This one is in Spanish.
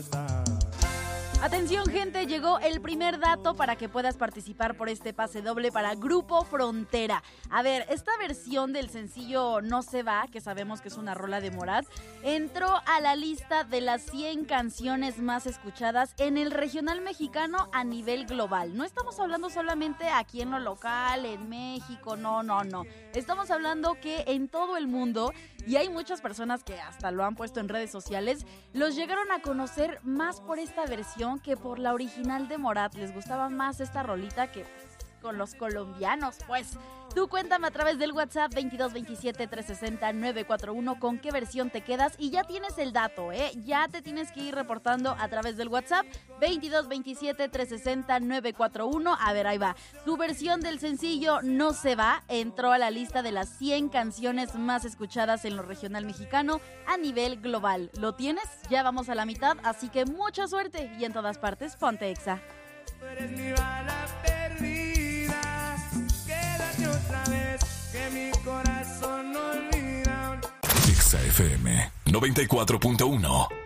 Atención, gente, llegó el primer dato para que puedas participar por este pase doble para Grupo Frontera. A ver, esta versión del sencillo No se va, que sabemos que es una rola de Morat, entró a la lista de las 100 canciones más escuchadas en el regional mexicano a nivel global. No estamos hablando solamente aquí en lo local, en México, no. Estamos hablando que en todo el mundo, y hay muchas personas que hasta lo han puesto en redes sociales, los llegaron a conocer más por esta versión que por la original de Morat. Les gustaba más esta rolita que con los colombianos, pues. Tú cuéntame a través del WhatsApp 2227-360-941 con qué versión te quedas y ya tienes el dato, ya te tienes que ir reportando a través del WhatsApp 2227-360-941. A ver, ahí va. Su versión del sencillo No se va entró a la lista de las 100 canciones más escuchadas en lo regional mexicano a nivel global. ¿Lo tienes? Ya vamos a la mitad, así que mucha suerte y en todas partes ponte Exa. Eres mi bala perdida, quédate otra vez, que mi corazón no olvida. Exa FM 94.1